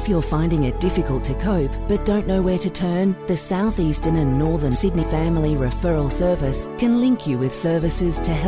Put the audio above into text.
you're finding it difficult to cope but don't know where to turn, the South Eastern and Northern Sydney Family Referral Service can link you with services to help